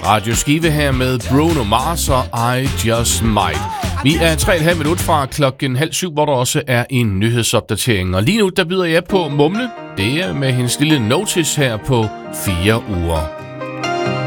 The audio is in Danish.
Radio Skive her med Bruno Mars og I Just Might. Vi er 3,5 minutter fra 6:30, hvor der også er en nyhedsopdatering. Og lige nu, der byder jeg på Mumle. Det er med hendes lille notice her på 4 uger.